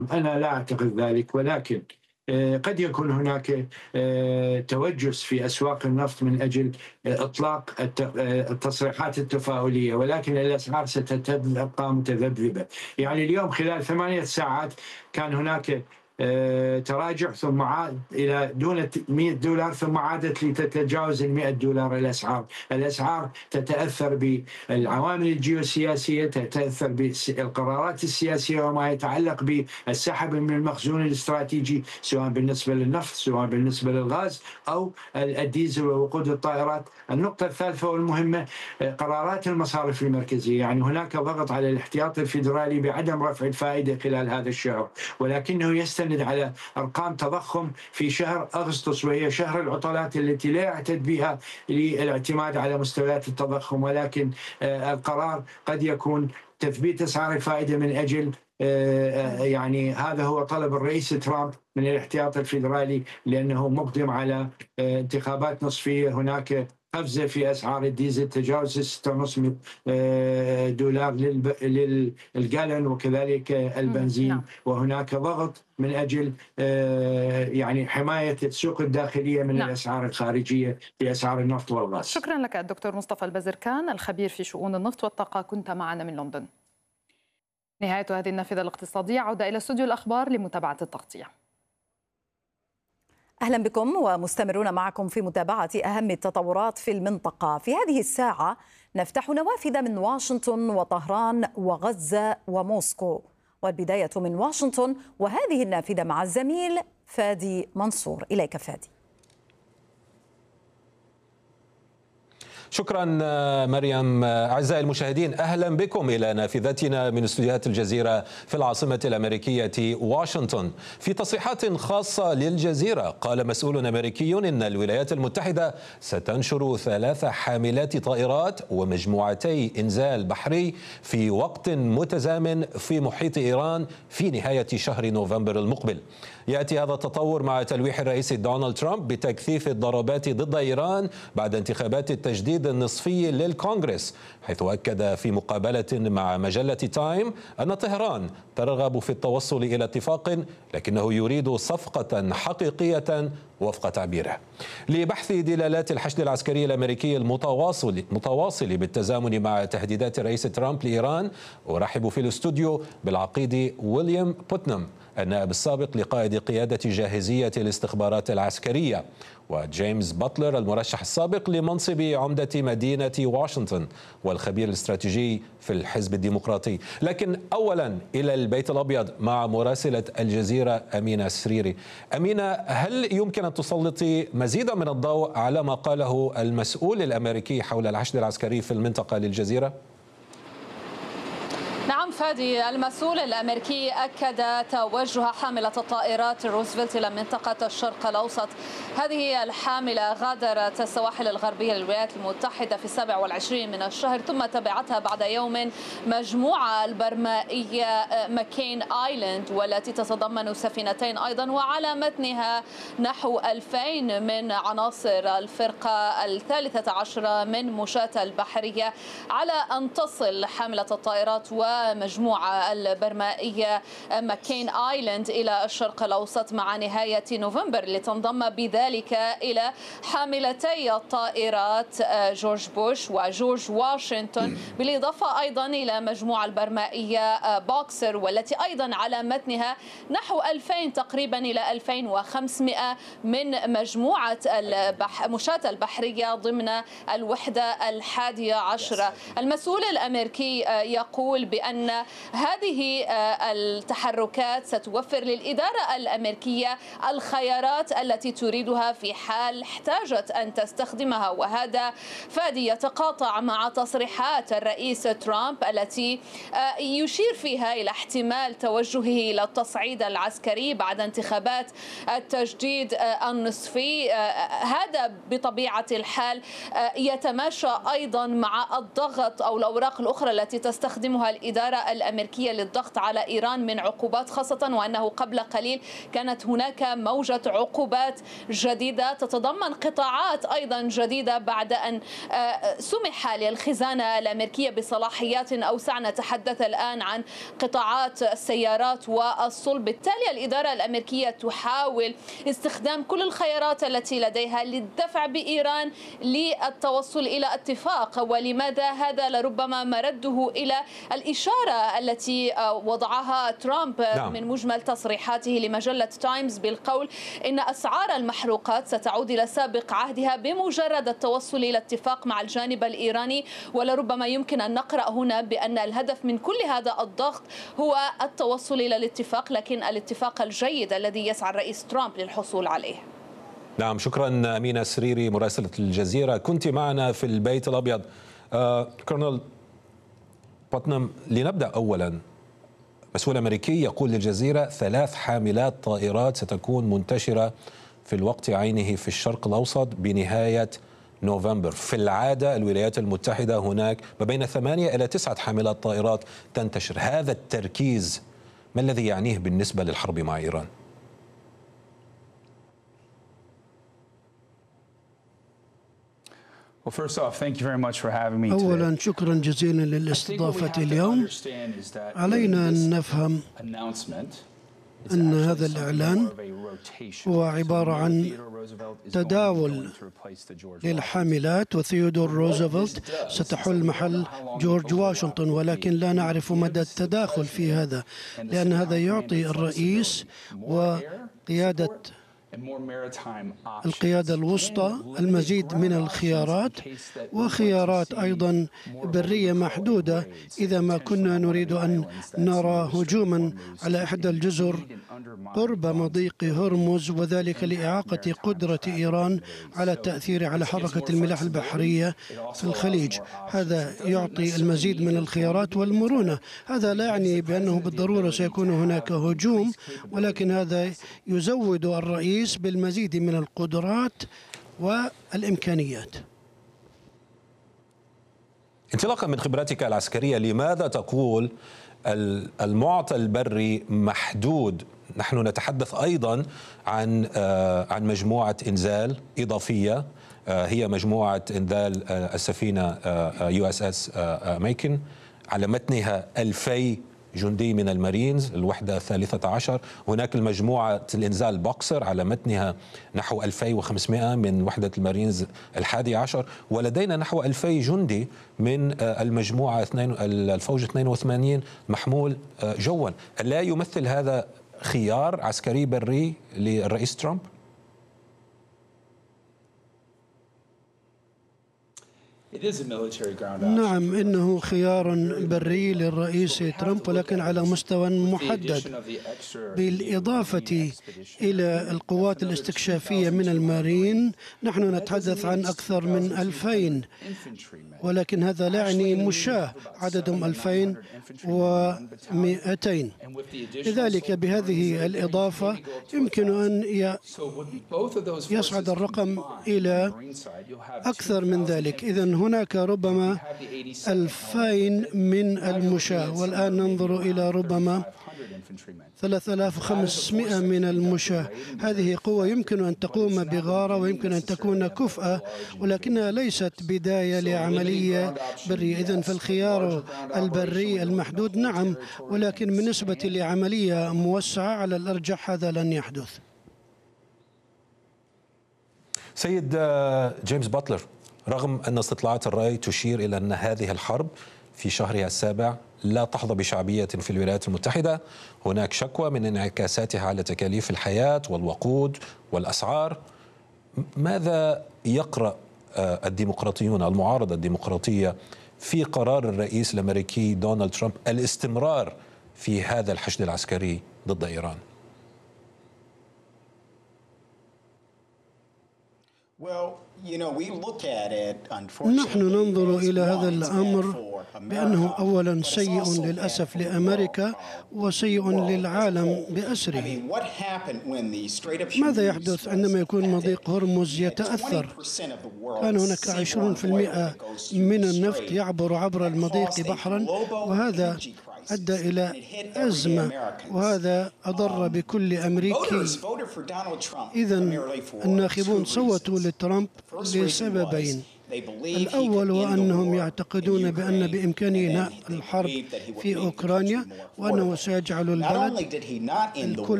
أنا لا أعتقد ذلك، ولكن قد يكون هناك توجس في أسواق النفط من أجل إطلاق التصريحات التفاؤلية، ولكن الأسعار ستبقى متذبذبة. يعني اليوم خلال 8 ساعات كان هناك تراجع، ثم عاد إلى دون $100، ثم عادت لتتجاوز $100. الأسعار تتأثر بالعوامل الجيوسياسية، تتأثر بالقرارات السياسية وما يتعلق بالسحب من المخزون الاستراتيجي، سواء بالنسبة للنفط، سواء بالنسبة للغاز أو الديزل ووقود الطائرات. النقطة الثالثة والمهمة قرارات المصارف المركزية. يعني هناك ضغط على الاحتياطي الفيدرالي بعدم رفع الفائدة خلال هذا الشهر، ولكنه يستند على أرقام تضخم في شهر أغسطس، وهي شهر العطلات التي لا يعتد بها للاعتماد على مستويات التضخم. ولكن القرار قد يكون تثبيت أسعار الفائدة من أجل يعني هذا هو طلب الرئيس ترامب من الاحتياط الفيدرالي، لأنه مقدم على انتخابات نصفية. هناك قفزة في أسعار الديزل تجاوز $6.5 للجالون، وكذلك البنزين. نعم. وهناك ضغط من أجل يعني حماية السوق الداخلية من نعم. الأسعار الخارجية في أسعار النفط والغاز. شكرا لك الدكتور مصطفى البزركان، الخبير في شؤون النفط والطاقة، كنت معنا من لندن. نهاية هذه النافذة الاقتصادية، عودة إلى استوديو الأخبار لمتابعة التغطية. أهلا بكم ومستمرون معكم في متابعة أهم التطورات في المنطقة. في هذه الساعة نفتح نوافذ من واشنطن وطهران وغزة وموسكو، والبداية من واشنطن، وهذه النافذة مع الزميل فادي منصور. إليك فادي. شكرا مريم. أعزائي المشاهدين، أهلا بكم إلى نافذتنا من استديوهات الجزيرة في العاصمة الأمريكية واشنطن. في تصريحات خاصة للجزيرة قال مسؤول أمريكي إن الولايات المتحدة ستنشر 3 حاملات طائرات ومجموعتي إنزال بحري في وقت متزامن في محيط إيران في نهاية شهر نوفمبر المقبل. يأتي هذا التطور مع تلويح الرئيس دونالد ترامب بتكثيف الضربات ضد إيران بعد انتخابات التجديد النصفي للكونغرس، حيث أكد في مقابلة مع مجلة تايم أن طهران ترغب في التوصل إلى اتفاق، لكنه يريد صفقة حقيقية وفق تعبيره. لبحث دلالات الحشد العسكري الأمريكي المتواصل بالتزامن مع تهديدات الرئيس ترامب لإيران، أرحب في الاستوديو بالعقيد ويليام بوتنام، النائب السابق لقائد قيادة جاهزية الاستخبارات العسكرية، وجيمس باتلر المرشح السابق لمنصب عمدة مدينة واشنطن والخبير الاستراتيجي في الحزب الديمقراطي. لكن أولا إلى البيت الأبيض مع مراسلة الجزيرة أمينة سريري. أمينة، هل يمكن أن تسلطي مزيدا من الضوء على ما قاله المسؤول الأمريكي حول الحشد العسكري في المنطقة للجزيرة؟ نعم فادي، المسؤول الأمريكي أكد توجه حاملة الطائرات روزفلت إلى منطقة الشرق الأوسط. هذه الحاملة غادرت السواحل الغربية للولايات المتحدة في 27 من الشهر، ثم تبعتها بعد يوم مجموعة البرمائية ماكين آيلاند، والتي تتضمن سفينتين أيضا، وعلى متنها نحو 2000 من عناصر الفرقة 13 من مشاة البحرية، على أن تصل حاملة الطائرات ومجموعة البرمائية ماكين آيلاند إلى الشرق الأوسط مع نهاية نوفمبر، لتنضم بذلك إلى حاملتي الطائرات جورج بوش وجورج واشنطن، بالإضافة أيضا إلى مجموعة البرمائية بوكسر، والتي أيضا على متنها نحو 2000 تقريبا إلى 2500 من مجموعة مشاة البحرية ضمن الوحدة 11. المسؤول الأمريكي يقول بأن هذه التحركات ستوفر للإدارة الأمريكية الخيارات التي تريدها في حال احتاجت أن تستخدمها. وهذا فادي يتقاطع مع تصريحات الرئيس ترامب التي يشير فيها إلى احتمال توجهه إلى التصعيد العسكري بعد انتخابات التجديد النصفي. هذا بطبيعة الحال يتماشى أيضا مع الضغط أو الأوراق الأخرى التي تستخدمها الإدارة الأمريكية للضغط على إيران من عقوبات، خاصة وأنه قبل قليل كانت هناك موجة عقوبات جديدة تتضمن قطاعات أيضا جديدة بعد أن سمح للخزانة الأمريكية بصلاحيات أوسع. نتحدث الآن عن قطاعات السيارات والصلب. بالتالي الإدارة الأمريكية تحاول استخدام كل الخيارات التي لديها للدفع بإيران للتوصل إلى اتفاق. ولماذا هذا؟ لربما مرده إلى الإشارة التي وضعها ترامب من مجمل تصريحاته لمجلة تايمز بالقول إن أسعار المحروقات ستعود إلى سابق عهدها بمجرد التوصل إلى اتفاق مع الجانب الإيراني. ولربما يمكن أن نقرأ هنا بأن الهدف من كل هذا الضغط هو التوصل إلى الاتفاق، لكن الاتفاق الجيد الذي يسعى الرئيس ترامب للحصول عليه. نعم، شكرا أمينة سريري مراسلة الجزيرة، كنت معنا في البيت الأبيض. كولونيل بوتنام، لنبدأ أولا، مسؤول أمريكي يقول للجزيرة 3 حاملات طائرات ستكون منتشرة في الوقت عينه في الشرق الأوسط بنهاية نوفمبر. في العادة الولايات المتحدة هناك ما بين 8 إلى 9 حاملات طائرات تنتشر. هذا التركيز ما الذي يعنيه بالنسبة للحرب مع إيران؟ أولا شكرا جزيلا للاستضافة اليوم. علينا أن نفهم أن هذا الإعلان هو عبارة عن تداول للحاملات، وثيودور روزفلت ستحل محل جورج واشنطن، ولكن لا نعرف مدى التداخل في هذا، لأن هذا يعطي الرئيس وقيادة القيادة الوسطى المزيد من الخيارات، وخيارات أيضا برية محدودة إذا ما كنا نريد أن نرى هجوما على إحدى الجزر قرب مضيق هرمز، وذلك لإعاقة قدرة إيران على التأثير على حركة الملاحة البحرية في الخليج. هذا يعطي المزيد من الخيارات والمرونة. هذا لا يعني بأنه بالضرورة سيكون هناك هجوم، ولكن هذا يزود الرئيس بالمزيد من القدرات والإمكانيات. انطلاقا من خبرتك العسكرية، لماذا تقول المعطى البري محدود؟ نحن نتحدث أيضا عن مجموعة إنزال إضافية، هي مجموعة إنزال السفينة USS ميكن، على متنها 2000 جندي من المارينز الوحدة 13. هناك المجموعة الإنزال بوكسر على متنها نحو 2500 من وحدة المارينز 11، ولدينا نحو 2000 جندي من المجموعة الفوج 82 محمول جوا. لا يمثل هذا خيار عسكري بري للرئيس ترامب؟ نعم، إنه خيار بري للرئيس ترامب، ولكن على مستوى محدد، بالإضافة إلى القوات الاستكشافية من المارين. نحن نتحدث عن أكثر من 2000، ولكن هذا لا يعني مشاة عددهم 2200. لذلك بهذه الإضافة يمكن أن يصعد الرقم إلى أكثر من ذلك. إذن هناك ربما 2000 من المشاة، والآن ننظر إلى ربما 3500 من المشاة. هذه قوة يمكن أن تقوم بغارة ويمكن أن تكون كفءة، ولكنها ليست بداية لعملية برية. إذن فالخيار البري المحدود نعم، ولكن بالنسبة لعملية موسعة على الأرجح هذا لن يحدث. سيد جيمس باتلر، رغم أن استطلاعات الرأي تشير إلى أن هذه الحرب في شهرها السابع لا تحظى بشعبية في الولايات المتحدة، هناك شكوى من انعكاساتها على تكاليف الحياة والوقود والأسعار، ماذا يقرأ الديمقراطيون، المعارضة الديمقراطية، في قرار الرئيس الأمريكي دونالد ترامب الاستمرار في هذا الحشد العسكري ضد إيران؟ نحن ننظر إلى هذا الأمر بأنه أولا سيء للأسف لأمريكا وسيء للعالم بأسره. ماذا يحدث عندما يكون مضيق هرمز يتأثر؟ كان هناك 20% من النفط يعبر عبر المضيق بحرا، وهذا أدى إلى أزمة، وهذا أضر بكل أمريكي. إذن الناخبون صوتوا لترامب لسببين: الأول هو أنهم يعتقدون بأن بإمكانه إنهاء الحرب في أوكرانيا، وأنه سيجعل البلد الكل